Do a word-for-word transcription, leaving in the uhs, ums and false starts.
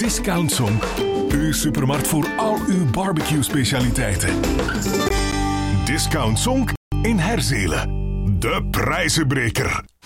Discount Zonk, uw supermarkt voor al uw barbecue specialiteiten. Discount Zonk in Herzelen. De prijzenbreker.